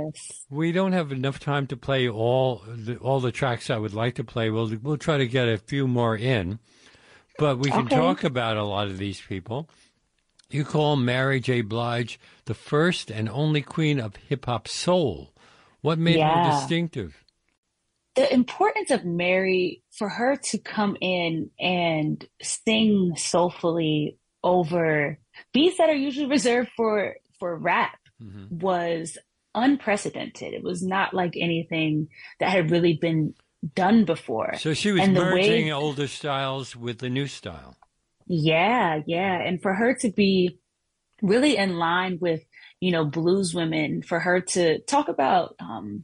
Yes. We don't have enough time to play all the tracks I would like to play. We'll try to get a few more in, but we can talk about a lot of these people. You call Mary J. Blige the first and only queen of hip-hop soul. What made her distinctive? The importance of Mary, for her to come in and sing soulfully over beats that are usually reserved for rap, was unprecedented. It was not like anything that had really been done before. So she was merging older styles with the new style. Yeah. And for her to be really in line with, blues women, for her to talk about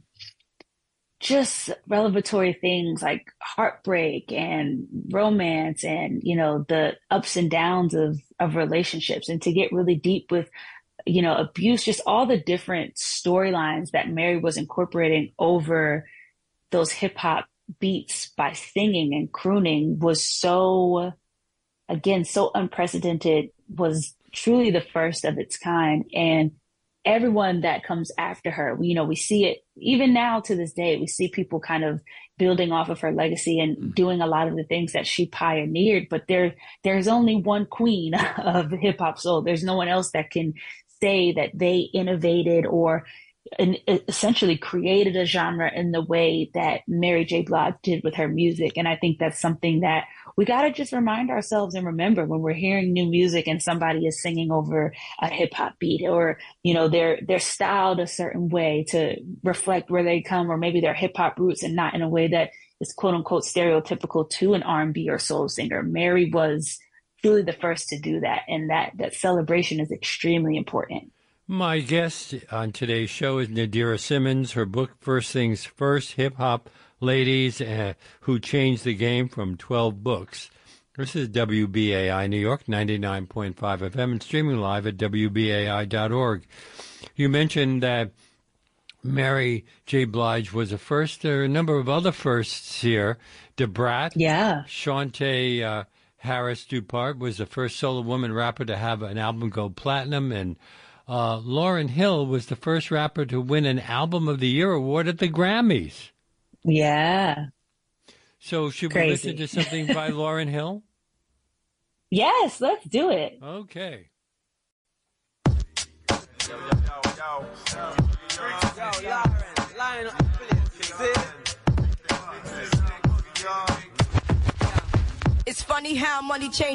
just revelatory things like heartbreak and romance and, the ups and downs of relationships, and to get really deep with, abuse, just all the different storylines that Mary was incorporating over those hip hop beats by singing and crooning was so unprecedented, was truly the first of its kind. And everyone that comes after her, we see it even now to this day. We see people kind of building off of her legacy and doing a lot of the things that she pioneered. But there's only one queen of hip hop soul. There's no one else that can say that they innovated or essentially created a genre in the way that Mary J. Blige did with her music. And I think that's something that we got to just remind ourselves and remember when we're hearing new music and somebody is singing over a hip hop beat, or, they're styled a certain way to reflect where they come, or maybe their hip hop roots, and not in a way that is quote unquote stereotypical to an R&B or soul singer. Mary was truly the first to do that. And that celebration is extremely important. My guest on today's show is Nadira Simmons. Her book, First Things First, Hip-Hop Ladies Who Changed the Game, from 12 Books. This is WBAI New York, 99.5 FM, and streaming live at WBAI.org. You mentioned that Mary J. Blige was a first. There are a number of other firsts here. Da Brat. Yeah. Shantae Harris Dupart was the first solo woman rapper to have an album go platinum, and Lauryn Hill was the first rapper to win an Album of the Year award at the Grammys. Yeah. So should we listen to something by Lauryn Hill? Yes, let's do it. Okay. It's funny how money changes.